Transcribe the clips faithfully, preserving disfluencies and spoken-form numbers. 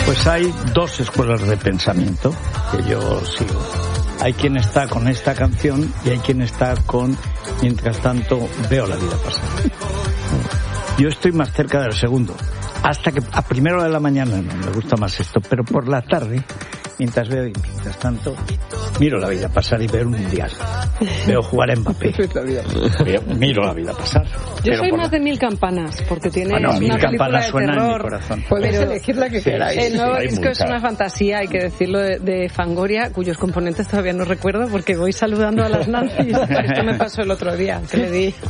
Pues hay dos escuelas de pensamiento que yo sigo. Hay quien está con esta canción y hay quien está con mientras tanto veo la vida pasar. Yo estoy más cerca del segundo. Hasta que a primera hora de la mañana no me gusta más esto, pero por la tarde, mientras veo y mientras tanto, miro la vida pasar y veo un mundial. Veo jugar a Mbappé. Veo, miro la vida pasar. Yo soy más de Mil Campanas, porque tiene bueno, una Mil película Campanas de suena terror. en mi corazón. Puedes Pero elegir la que queráis. El nuevo hay disco muchas. es una fantasía, hay que decirlo, de, de Fangoria, cuyos componentes todavía no recuerdo, porque voy saludando a las Nancy. Esto me pasó el otro día, que le di,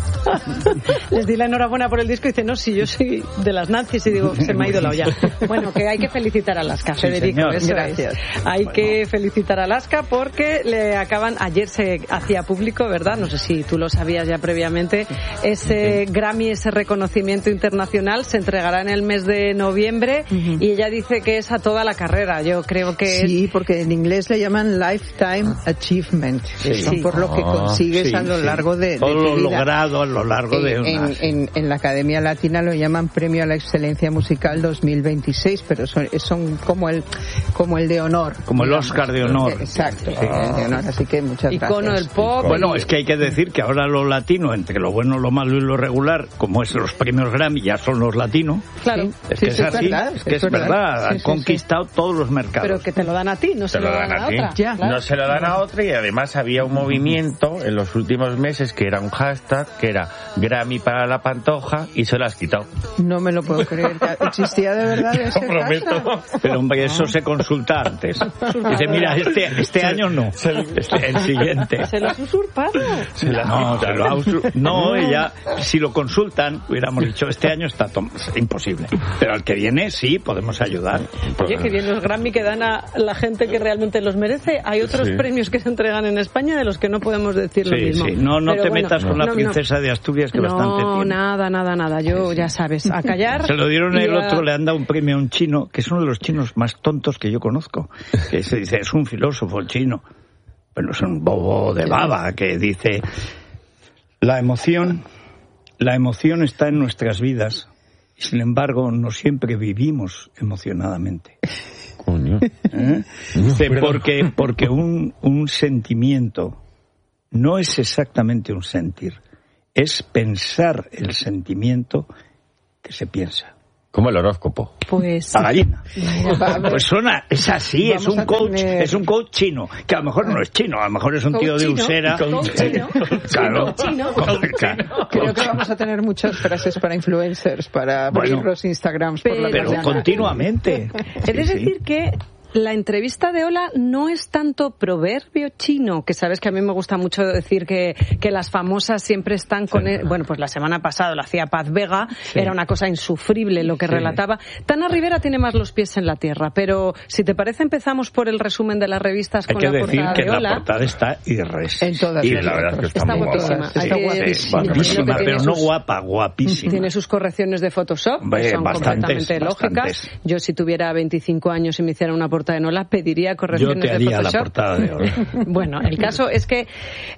les di la enhorabuena por el disco y dice, no, si yo soy de las Nancy, y digo, se me ha ido la olla. Bueno, que hay que felicitar a Alaska, Sí, Federico, señor. eso Gracias. es. Hay Bueno. que felicitar a Alaska porque le acaban, ayer se hacía público, ¿verdad? No sé si tú lo sabías ya previamente, ese Grammy, ese reconocimiento internacional se entregará en el mes de noviembre Uh-huh. y ella dice que es a toda la carrera. Yo creo que Sí, porque en inglés le llaman Lifetime Achievement. Sí. Son Sí. por lo que Ah, consigues Sí, a lo sí. largo de, de todo tu lo vida. logrado a lo largo de En, una... en, en, en la Academia Latina lo llaman Premio a la Excelencia Musical dos mil veintiséis, pero son, son como el como el de honor. Como el digamos. Oscar de honor. Exacto, Sí. el de honor. Así que muchas icono del gracias. pop. Bueno, y- es que hay que decir que ahora lo latino, entre lo bueno, lo malo y lo regular, como es los premios Grammy, ya son los latinos. Claro. Sí. Es Sí, que sí, es es así, verdad, es que es es verdad, verdad. han Sí, sí, conquistado todos los mercados. Pero que te lo dan a ti, no se, Te lo dan a ti. otra. Ya. Claro. No se lo dan a otra y además había un movimiento en los últimos meses que era un hashtag que era Grammy para la Pantoja y se lo has quitado. No me lo puedo creer. ¿Existía de verdad ese Lo prometo. hashtag? Pero hombre, eso se consulta antes. Dice, mira, este, este año no, este, el siguiente. Se lo has usurpado. Se la No, quita. se lo ha usu- no, y ya, si lo consultan, hubiéramos dicho, este año está tom- imposible. Pero al que viene, sí, podemos ayudar. Oye, que bien los Grammy que dan a la gente que realmente los merece. Hay otros Sí. premios que se entregan en España de los que no podemos decir lo Sí, mismo. sí. No, no Pero te bueno, metas con la no, no. princesa de Asturias, que No, bastante tiene. nada, nada, nada. Yo, ya sabes, a callar. Se lo dieron y el a- otro, le han dado un premio a un chino, que es uno de los chinos más tontos que yo conozco. Que se dice, es un filósofo chino. Bueno, es un bobo de baba que dice, la emoción, la emoción está en nuestras vidas. Y sin embargo, no siempre vivimos emocionadamente. Coño. ¿Eh? Dice, porque, porque un, un sentimiento no es exactamente un sentir, es pensar el sentimiento que se piensa. Como el horóscopo. Pues. La gallina. Vamos. Pues suena, es así, es Vamos un a coach, tener- es un coach chino, que a lo mejor no es chino, a lo mejor es un tío de Coach chino, Usera. coach chino, Claro. chino, Claro. Creo que vamos a tener muchas frases para influencers, para abrir Bueno, los Instagrams por la pero Pero mañana. continuamente. He de Sí, sí. decir que la entrevista de Ola no es tanto proverbio chino, que sabes que a mí me gusta mucho decir que, que las famosas siempre están con... el- bueno, pues la semana pasada lo hacía Paz Vega, Sí. era una cosa insufrible lo que Sí. relataba. Tana Rivera tiene más los pies en la tierra, pero si te parece empezamos por el resumen de las revistas Hay con que la decir portada que de la Ola. portada está irres. En todas Y las la verdad es que letras. está, Está muy guapísima. guapa. Hay Está que- guapísima. Sí, guapísima, Lo que pero tiene no sus- guapa, guapísima. Tiene sus correcciones de Photoshop, Hombre, que son bastantes, completamente lógicas. bastantes. Yo, si tuviera veinticinco años y me hiciera una portada en Ola, pediría Yo correcciones te de haría la Photoshop. portada de oro. Bueno, el caso es que,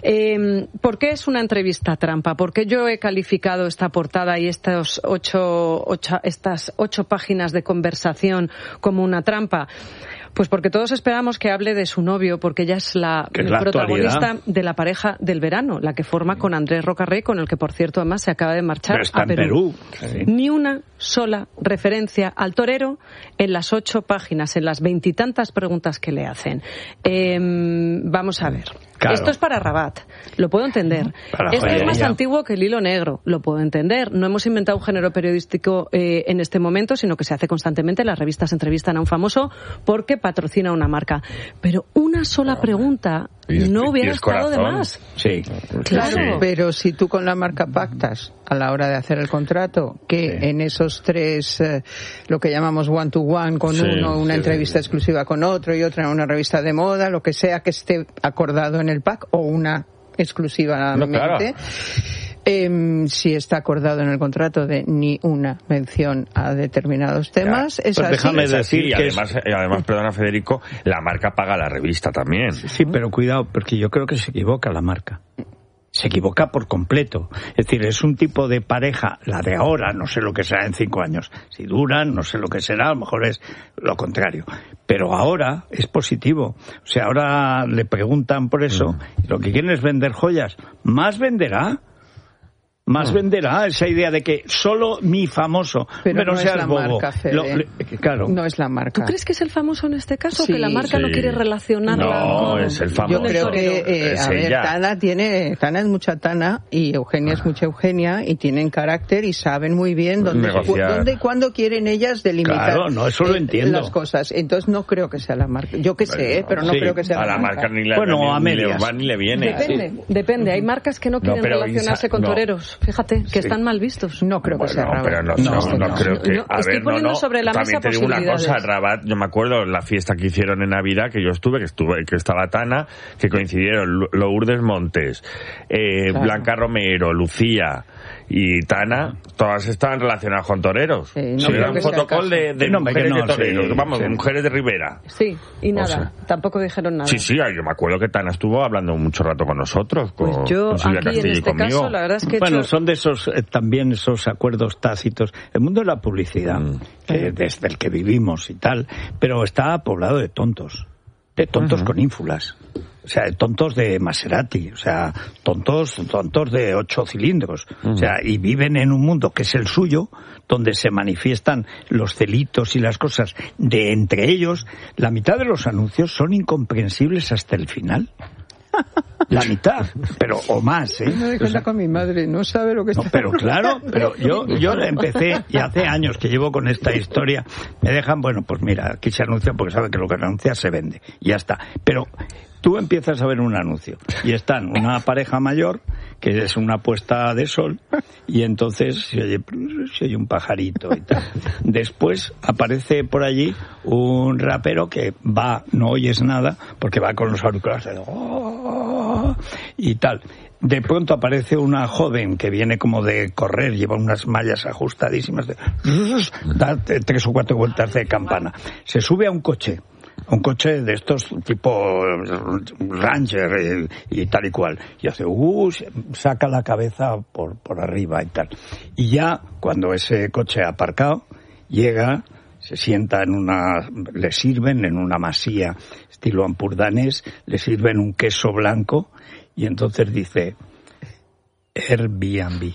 eh, ¿por qué es una entrevista trampa? ¿Por qué yo he calificado esta portada y estos ocho, ocho, estas ocho páginas de conversación como una trampa? Pues porque todos esperamos que hable de su novio, porque ella es la, Que es la protagonista actualidad. de la pareja del verano, la que forma con Andrés Rocarrey, con el que, por cierto, además se acaba de marchar Pero está a en Perú. Perú. Sí. Ni una sola referencia al torero en las ocho páginas, en las veintitantas preguntas que le hacen. Eh, vamos a ver. Claro. Esto es para Rabat, lo puedo entender. Para Esto es más joyería. antiguo que el hilo negro, lo puedo entender. No hemos inventado un género periodístico eh, en este momento, sino que se hace constantemente. Las revistas entrevistan a un famoso porque patrocina una marca. Pero una sola pregunta Y es- no y hubiera es estado de corazón. más. Sí. Claro. Sí. Pero si tú con la marca pactas a la hora de hacer el contrato, que Sí. en esos tres, eh, lo que llamamos one to one con Sí, uno, una sí, entrevista sí. exclusiva con otro y otra en una revista de moda, lo que sea que esté acordado en el pack o una exclusivamente. No, claro. Em, si está acordado en el contrato de ni una mención a determinados temas, Ya, es pues así. déjame Es así, decir y que es- además, y además, perdona Federico, la marca paga la revista también. Sí, pero cuidado, porque yo creo que se equivoca la marca. se equivoca por completo. Es decir, es un tipo de pareja, la de ahora, no sé lo que será en cinco años. Si duran, no sé lo que será, a lo mejor es lo contrario. Pero ahora es positivo. O sea, ahora le preguntan por eso, y lo que quieren es vender joyas. Más venderá. Más no. venderá esa idea de que solo mi famoso, pero, pero no sea el bobo. Marca, Lo, le, claro. No es la marca. ¿Tú crees que es el famoso en este caso? Sí, que la marca sí. no quiere relacionarla no, con... es el famoso. Yo creo que, eh, a ver, Tana tiene, Tana es mucha Tana y Eugenia es mucha Eugenia y tienen carácter y saben muy bien dónde, dónde y cuándo quieren ellas delimitar claro, no, eso lo entiendo. las cosas. Entonces no creo que sea la marca. Yo que sé, eh, pero no sí. creo que sea a la, la marca. marca Ni la, bueno, ni, a ni le medias. va ni le viene. Depende, sí. depende. Hay marcas que no quieren no, relacionarse Isa, con no. toreros. Fíjate, que sí. están mal vistos. No creo que bueno, sea Rabat. Pero no, no, no, no, no creo que... No, a estoy ver, poniendo no, no. sobre la También mesa te digo una cosa, posibilidades. Rabat, yo me acuerdo la fiesta que hicieron en Navidad, que yo estuve, que estuve, que estaba Tana, que coincidieron Lourdes Montes, eh, claro. Blanca Romero, Lucía y Tana, todas estaban relacionadas con toreros. Sí, no sí, era un fotocall de, de no, mujeres no, de toreros, sí, vamos, sí. de mujeres de Ribera. Sí, y nada, o sea, tampoco dijeron nada. Sí, sí, yo me acuerdo que Tana estuvo hablando mucho rato con nosotros, con, pues yo, con Silvia aquí, Castillo en y este conmigo. caso, la verdad es que bueno, hecho... son de esos, eh, también esos acuerdos tácitos. El mundo de la publicidad, mm. que, desde el que vivimos y tal, pero está poblado de tontos. De tontos uh-huh. con ínfulas. O sea, de tontos de Maserati. O sea, tontos, tontos de ocho cilindros. Uh-huh. O sea, y viven en un mundo que es el suyo, donde se manifiestan los celitos y las cosas de entre ellos. La mitad de los anuncios son incomprensibles hasta el final. La mitad, pero o más, ¿eh? Me doy cuenta o sea, con mi madre, no sabe lo que está... No, pero claro, pero yo yo empecé, y hace años que llevo con esta historia, me dejan, bueno, pues mira, aquí se anuncia porque saben que lo que se anuncia se vende, y ya está. Pero tú empiezas a ver un anuncio, y están una pareja mayor, que es una puesta de sol, y entonces se oye, se oye un pajarito y tal. Después aparece por allí un rapero que va, no oyes nada, porque va con los auriculares, oh, y tal. De pronto aparece una joven que viene como de correr, lleva unas mallas ajustadísimas, de, da tres o cuatro vueltas de campana. Se sube a un coche, un coche de estos tipo Ranger y, y tal y cual, y hace, uh, saca la cabeza por, por arriba y tal. Y ya, cuando ese coche ha aparcado, llega, se sienta en una, le sirven en una masía estilo ampurdanés, le sirven un queso blanco, y entonces dice Airbnb.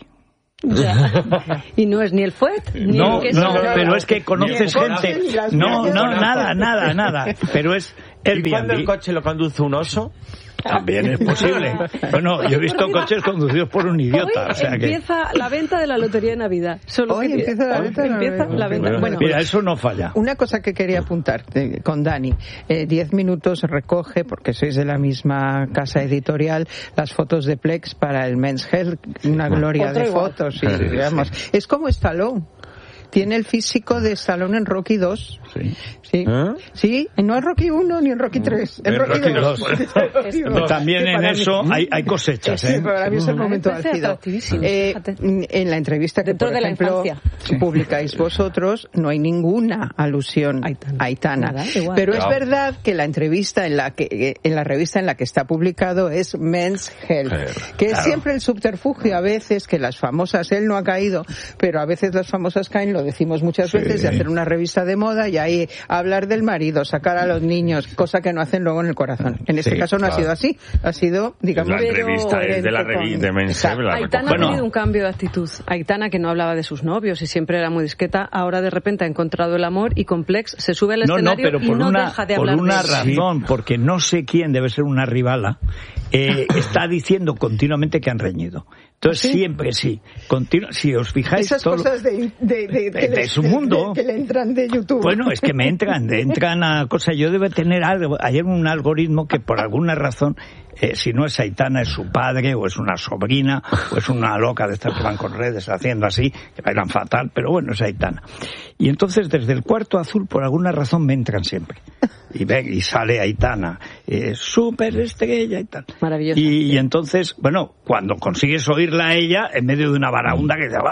Ya. Y no es ni el fuet ni no, el queso. No, pero es que conoces gente. No, no, nada, nada, nada. Pero es Airbnb. ¿Y cuando el coche lo conduce un oso? También es posible. Bueno, yo he visto coches conducidos por un idiota. Hoy o sea empieza que... la venta de la lotería de Navidad. Solo Hoy que... empieza la venta, Hoy empieza la venta. Bueno, mira, eso no falla. Una cosa que quería apuntar eh, con Dani. Eh, diez minutos recoge, porque sois de la misma casa editorial, las fotos de Plex para el Men's Health. Una gloria de igual. fotos. Y, digamos, es como Stallone. Tiene el físico de Stallone en Rocky dos. Sí. Sí, ¿Eh? sí, no en Rocky uno ni en Rocky tres. En, en Rocky, Rocky dos. dos. También en eso mí, hay, hay cosechas. ¿eh? Sí, para mí es el momento álgido. Eh, en la entrevista que, Dentro por de ejemplo, sí. publicáis vosotros, no hay ninguna alusión a Aitana. Pero es verdad que la entrevista en la que en la revista en la que está publicado es Men's Health, que es siempre el subterfugio a veces que las famosas, él no ha caído, pero a veces las famosas caen, lo decimos muchas sí. veces, de hacer una revista de moda y ahí hablar del marido, sacar a los niños, cosa que no hacen luego en el corazón. En este sí, caso no claro. ha sido así, ha sido, digamos... La entrevista es de la revista de Men's Health. Aitana bueno. ha tenido un cambio de actitud. Aitana, que no hablaba de sus novios y siempre era muy discreta, ahora de repente ha encontrado el amor y con Plex se sube al no, escenario no, pero por y no una, deja de por hablar una de razón, sí. porque no sé quién, debe ser una rivala, eh, está diciendo continuamente que han reñido. Entonces ¿sí? siempre sí. Continu- si os fijáis... Esas todo cosas de, de, de, de, de, de su mundo. De, que le entran de YouTube. Bueno, es que me entran, entran a cosas. Yo debo tener algo, ayer un algoritmo que por alguna razón, eh, si no es Aitana, es su padre, o es una sobrina, o es una loca de estas que van con redes haciendo así, que bailan fatal, pero bueno, es Aitana. Y entonces desde el cuarto azul, por alguna razón, me entran siempre. Y ve, y sale Aitana, eh, súper estrella y tal. Maravilloso. Y, y entonces, bueno, cuando consigues oírla a ella, en medio de una baraunda que dice...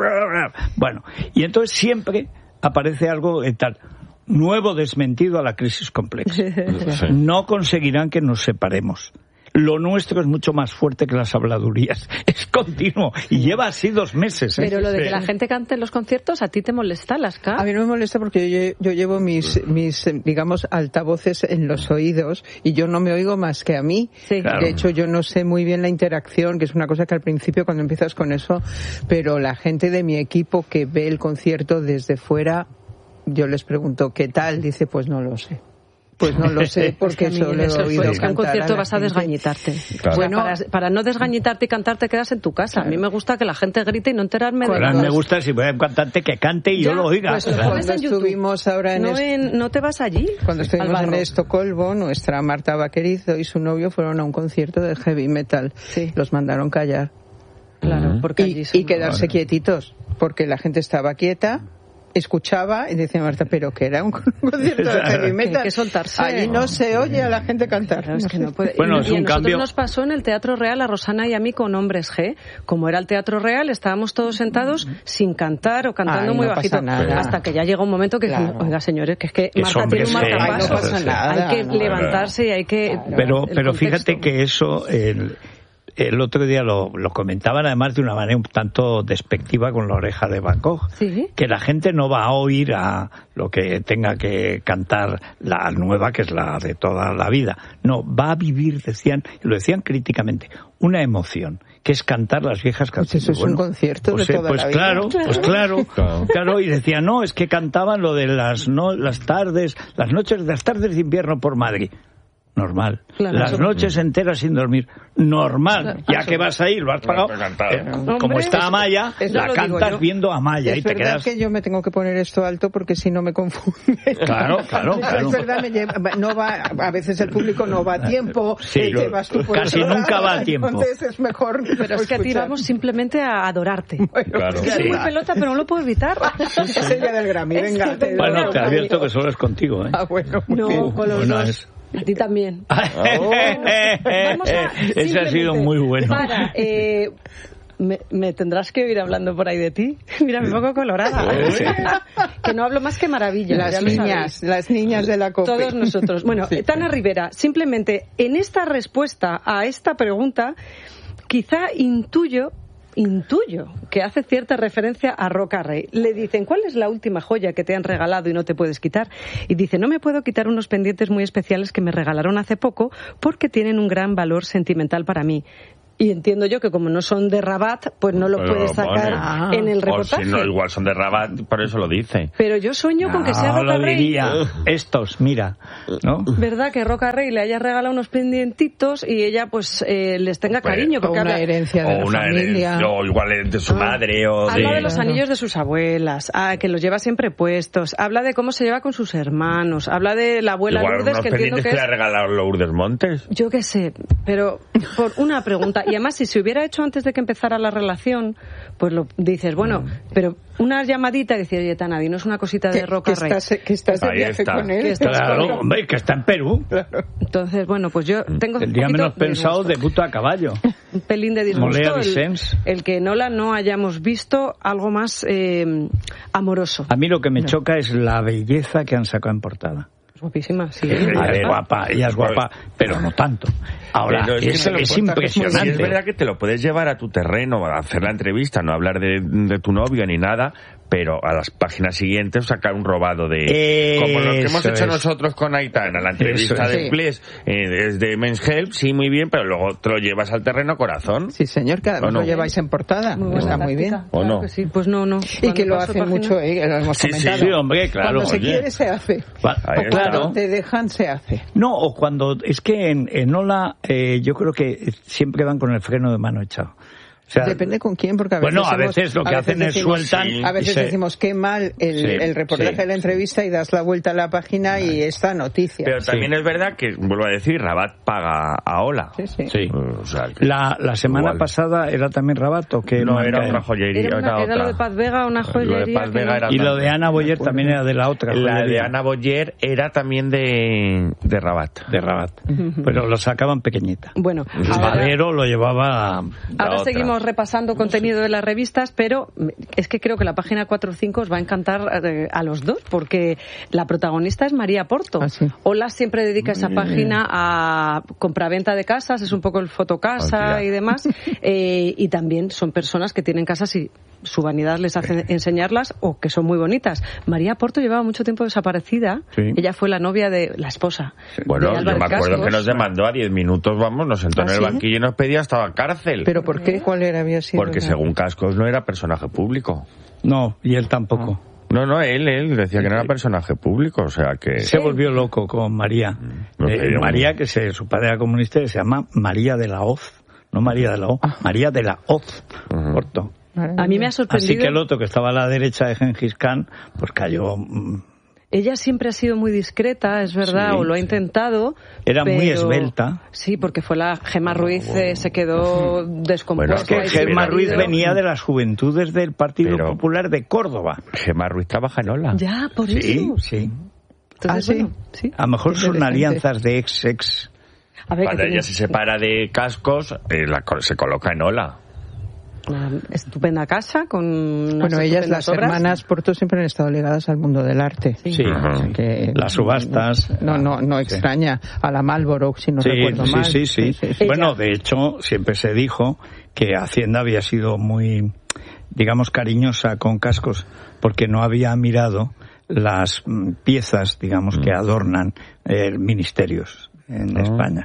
Bueno, y entonces siempre aparece algo eh, tal... Nuevo desmentido a la crisis compleja. No conseguirán que nos separemos. Lo nuestro es mucho más fuerte que las habladurías. Es continuo y lleva así dos meses. ¿eh? Pero lo de que sí. la gente cante en los conciertos, ¿a ti te molesta, Laska? A mí no me molesta porque yo, yo llevo mis, mis, digamos, altavoces en los oídos y yo no me oigo más que a mí. Sí. Claro. De hecho, yo no sé muy bien la interacción, que es una cosa que al principio cuando empiezas con eso, pero la gente de mi equipo que ve el concierto desde fuera, yo les pregunto, ¿qué tal? Dice, pues no lo sé. Pues no lo sé, porque es que solo he eso, oído pues, que en un concierto a vas a gente. desgañitarte. Claro. Bueno, para, para no desgañitarte y cantar te quedas en tu casa. Claro. A mí me gusta que la gente grite y no enterarme de Ahora nada. me gusta si voy a un cantante que cante y ya, yo lo oiga. Pues, o sea, cuando estuvimos ahora en, no, est- en no te vas allí. Cuando estuvimos en Estocolmo, nuestra Marta Vaquerizo y su novio fueron a un concierto de heavy metal. Sí. Los mandaron callar. Claro, porque allí Y, son... y quedarse quietitos, porque la gente estaba quieta, escuchaba y decía Marta, pero que era un concierto de heavy metal. Que hay que soltarse. Allí no se oye a la gente cantar. Claro, es que no puede. Bueno, y, es y a un nosotros cambio. nos pasó en el Teatro Real, a Rosana y a mí, con Hombres G. Como era el Teatro Real, estábamos todos sentados sin cantar o cantando Ay, muy no bajito. pasa nada. Hasta que ya llegó un momento que Claro. dijimos, oiga, señores, que es que Es Marta tiene un Hombres G. marcapasos. Ay, no pasa nada, Hay que no. levantarse y hay que... Pero, el pero contexto. fíjate que eso, el, el otro día lo, lo comentaban además de una manera un tanto despectiva con la oreja de Van Gogh. ¿Sí? Que la gente no va a oír a lo que tenga que cantar la nueva, que es la de toda la vida. No, va a vivir, decían, y lo decían críticamente, una emoción, que es cantar las viejas canciones. Pues eso es un concierto pues, de toda pues la vida. claro, pues claro, Claro. claro, y decían, no, es que cantaban lo de las no las tardes, las noches, las tardes de invierno por Madrid. Normal. Claro, Las eso- noches enteras sin dormir. Normal. Claro, Ya eso- que vas a ir, lo has pagado. Lo has cantado. Eh, Hombre, como está Amaya, eso la lo digo cantas yo. viendo a Amaya y Es te verdad quedas. que yo me tengo que poner esto alto porque si no me confunde. Claro, claro, Eso claro. Es verdad, me lleva- no va, a veces el público no va a tiempo, Sí, eh, te lo- vas tú por casi otro nunca lado, va a tiempo. Entonces es mejor. Pero es que a ti escuchar. vamos simplemente a adorarte. Bueno, Claro. Es que soy Sí. muy pelota, pero no lo puedo evitar. Es el día del Grammy, Es venga. el te- del Bueno, Bueno, te advierto que solo es contigo, ¿eh? Ah, bueno, muy No, bien. con los Bueno, dos. es- A ti también. Vamos a, Ese ha sido simplemente, muy bueno. Para, eh, me, me tendrás que oír hablando por ahí de ti. Mira, me pongo colorada. Que no hablo más que maravillas. ya Las lo niñas, sabéis. las niñas de la COPE. Todos nosotros. Bueno, Sí. Tana Rivera, simplemente en esta respuesta a esta pregunta, quizá intuyo intuyo que hace cierta referencia a Roca Rey. Le dicen, ¿cuál es la última joya que te han regalado y no te puedes quitar? Y dice, no me puedo quitar unos pendientes muy especiales que me regalaron hace poco porque tienen un gran valor sentimental para mí. Y entiendo yo que como no son de Rabat, pues no lo Pero puedes sacar pone. en el O reportaje. si no, igual son de Rabat, por eso lo dice. Pero yo sueño con que sea No, Roca lo Rey. diría. Estos, mira, ¿no? ¿Verdad? Que Roca Rey le haya regalado unos pendientitos y ella pues eh, les tenga Pues, cariño. O Porque una habla, herencia de O la una familia. herencia, o igual de su Ah. madre, o habla de... de los Claro. anillos de sus abuelas, ah, que los lleva siempre puestos. Habla de cómo se lleva con sus hermanos. Habla de la abuela Igual Lourdes, unos que entiendo pendientes que que, es... le ha regalado Lourdes Montes. Yo qué sé, pero por una pregunta. Y además, si se hubiera hecho antes de que empezara la relación, pues lo dices, bueno, pero una llamadita y decir, oye, Tana, dinos una cosita de Que, Roca que Rey. estás, que estás de Ahí viaje está. con él. Que estás Claro, con- hombre, que está en Perú. Entonces, bueno, pues yo tengo El un día poquito menos de pensado disgusto. debuta a caballo. Un pelín de disgusto Molea el, Vicens. el que en Ola no hayamos visto algo más eh, amoroso. A mí lo que me choca es la belleza que han sacado en portada. Guapísima, sí. Ella A es ver. guapa, ella es guapa, pero no tanto. Ahora, Pero es, que te lo es cuentas, impresionante. Es verdad que te lo puedes llevar a tu terreno, a hacer la entrevista, no hablar de, de tu novio ni nada, pero a las páginas siguientes sacar un robado de... Como lo que hemos Eso hecho es. nosotros con Aitana, la entrevista Eso es. de Ples, eh, es de Men's Health, sí, muy bien, pero luego te lo llevas al terreno corazón. Sí, señor, que además ¿O no? lo lleváis en portada. Muy buena Está muy táctica. bien. ¿O Claro no? que sí, pues no, no. Y Cuando que lo paso hacen página- mucho, eh, lo hemos Sí, sí, comentado. Sí, hombre, claro. Cuando se oye. quiere, se hace. Va- Ahí o está. claro. Cuando te dejan, se hace. No, o cuando... Es que en, en Ola eh, yo creo que siempre van con el freno de mano echado. O sea, Depende con quién, porque a veces, bueno, a hemos- veces lo que a hacen veces es decimos- sueltan... sí. A veces y se- decimos qué mal el, Sí, el reportaje sí. de la entrevista y das la vuelta a la página y esta noticia. Pero también es verdad que, vuelvo a decir, Rabat paga a Ola. Sí, sí. Sí. O sea, que- La, la semana Igual. pasada era también Rabat o que no, era una joyería, Era, una- era era lo de otra. Paz Vega, una Lo de joyería. Paz que Vega no- era Y lo también. de Ana Boyer también era de la otra La de joyería, Ana Boyer era también de, de Rabat. de Rabat. Pero lo sacaban pequeñita. Bueno, El ahora, Madero lo llevaba... ahora otra. seguimos seguimos repasando contenido de las revistas, pero es que creo que la página cuatro o cinco os va a encantar a los dos, porque la protagonista es María Porto. Ah, sí. Hola siempre dedica esa página a compraventa de casas, es un poco el fotocasa ah, y demás, eh, y también son personas que tienen casas y su vanidad les hace enseñarlas o que son muy bonitas. María Porto llevaba mucho tiempo desaparecida. Sí. Ella fue la novia de la esposa. Bueno, de yo me acuerdo Cascos. Que nos demandó a diez minutos, vamos, nos sentó ¿Ah, en el sí? banquillo y nos pedía hasta la cárcel. ¿Pero por qué? ¿Cuál era? Había sido Porque la... según Cascos no era personaje público. No, y él tampoco. Ah. No, no, él, él decía que no era personaje público, o sea que... Se volvió loco con María. No eh, María, que se, su padre era comunista, que se llama María de la Hoz. No María de la Hoz, ah. María de la Hoz, uh-huh. Porto. A mí me ha sorprendido. Así que el otro, que estaba a la derecha de Gengis Khan, pues cayó... Ella siempre ha sido muy discreta, es verdad, sí, o lo ha intentado. Era pero... muy esbelta. Sí, porque fue la Gemma Ruiz, oh, bueno. se quedó descompuesta. Bueno, es que Gemma Ruiz venía de las juventudes del Partido pero... Popular de Córdoba. Gemma Ruiz trabaja en Ola. Ya, por sí, eso. Sí, Entonces, ah, sí. Bueno, sí. A lo mejor son alianzas de ex-ex. A ver, cuando ella se separa de Cascos, eh, la, se coloca en Ola. Una estupenda casa con unas bueno, ellas, las obras. hermanas Porto, siempre han estado ligadas al mundo del arte. Sí, sí. O sea que, las subastas. No, no, no sí. extraña a la Marlboro, si no sí, recuerdo sí, mal. Sí, sí, sí. sí. Bueno, de hecho, siempre se dijo que Hacienda había sido muy, digamos, cariñosa con Cascos, porque no había mirado las piezas, digamos, que adornan eh, ministerios en oh. España.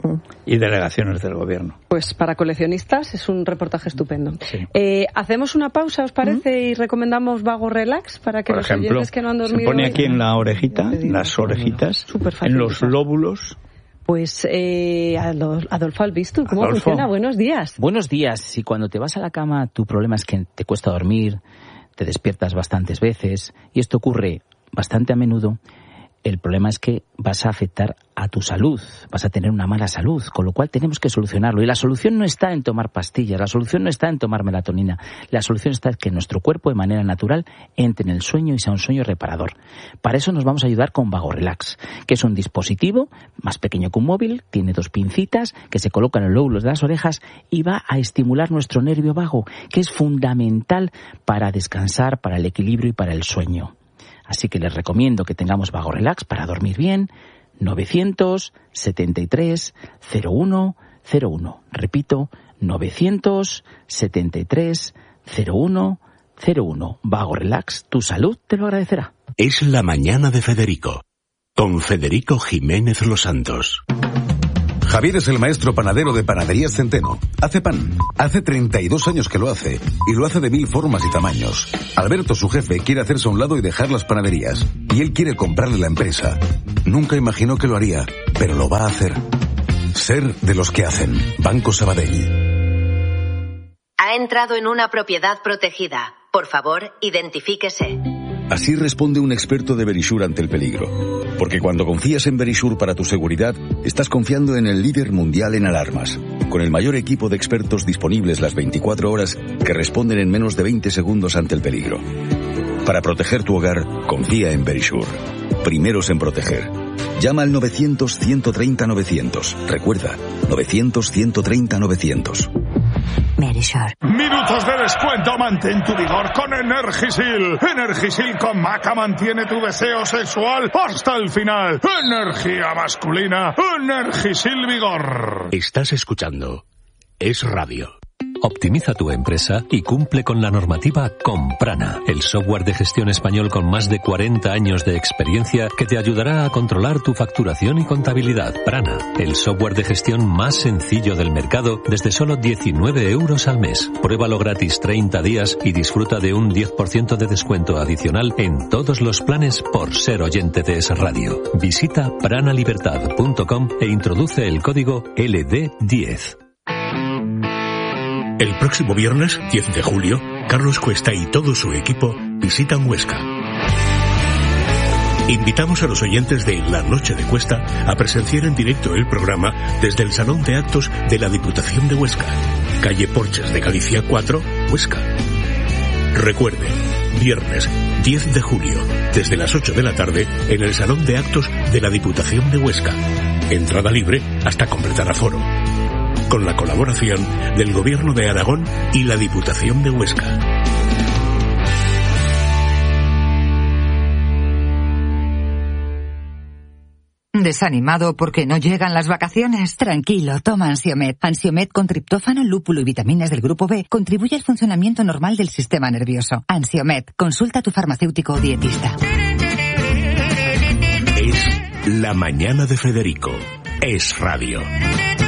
Y delegaciones del gobierno. Pues para coleccionistas es un reportaje estupendo. Sí. Eh, hacemos una pausa, ¿os parece? ¿Mm? Y recomendamos Vago Relax para que Por los ejemplo, oyentes que no han dormido... Se pone hoy... aquí en la orejita, en las orejitas, en los lóbulos. Pues eh, Adolfo Albistur, ¿cómo Adolfo. funciona? Buenos días. Buenos días. Si cuando te vas a la cama tu problema es que te cuesta dormir, te despiertas bastantes veces, y esto ocurre bastante a menudo, el problema es que vas a afectar a tu salud, vas a tener una mala salud, con lo cual tenemos que solucionarlo. Y la solución no está en tomar pastillas, la solución no está en tomar melatonina, la solución está en que nuestro cuerpo de manera natural entre en el sueño y sea un sueño reparador. Para eso nos vamos a ayudar con Vago Relax, que es un dispositivo más pequeño que un móvil, tiene dos pincitas que se colocan en los lóbulos de las orejas y va a estimular nuestro nervio vago, que es fundamental para descansar, para el equilibrio y para el sueño. Así que les recomiendo que tengamos Vago Relax para dormir bien. novecientos setenta y tres cero uno cero uno. Repito, novecientos setenta y tres cero uno cero uno. Vago Relax, tu salud te lo agradecerá. Es la mañana de Federico, con Federico Jiménez Los Santos. Javier es el maestro panadero de Panaderías Centeno. Hace pan. Hace treinta y dos años que lo hace. Y lo hace de mil formas y tamaños. Alberto, su jefe, quiere hacerse a un lado y dejar las panaderías. Y él quiere comprarle la empresa. Nunca imaginó que lo haría, pero lo va a hacer. Ser de los que hacen. Banco Sabadell. Ha entrado en una propiedad protegida. Por favor, identifíquese. Así responde un experto de Verisure ante el peligro. Porque cuando confías en Verisure para tu seguridad, estás confiando en el líder mundial en alarmas. Con el mayor equipo de expertos disponibles las veinticuatro horas que responden en menos de veinte segundos ante el peligro. Para proteger tu hogar, confía en Verisure. Primeros en proteger. Llama al novecientos ciento treinta novecientos. Recuerda, novecientos ciento treinta novecientos. Verisure. Minutos de descuento, mantén tu vigor con Energisil. Energisil con maca mantiene tu deseo sexual hasta el final. Energía masculina. Energisil Vigor. Estás escuchando Es Radio. Optimiza tu empresa y cumple con la normativa con Prana, el software de gestión español con más de cuarenta años de experiencia que te ayudará a controlar tu facturación y contabilidad. Prana, el software de gestión más sencillo del mercado desde solo diecinueve euros al mes. Pruébalo gratis treinta días y disfruta de un diez por ciento de descuento adicional en todos los planes por ser oyente de Es Radio. Visita pranalibertad punto com e introduce el código L D diez. El próximo viernes, diez de julio, Carlos Cuesta y todo su equipo visitan Huesca. Invitamos a los oyentes de La Noche de Cuesta a presenciar en directo el programa desde el Salón de Actos de la Diputación de Huesca, calle Porches de Galicia cuatro, Huesca. Recuerde, viernes diez de julio, desde las ocho de la tarde, en el Salón de Actos de la Diputación de Huesca. Entrada libre hasta completar aforo. con la colaboración del Gobierno de Aragón y la Diputación de Huesca. ¿Desanimado porque no llegan las vacaciones? Tranquilo, toma Ansiomed. Ansiomed con triptófano, lúpulo y vitaminas del grupo B contribuye al funcionamiento normal del sistema nervioso. Ansiomed, consulta a tu farmacéutico o dietista. Es La Mañana de Federico. Es radio.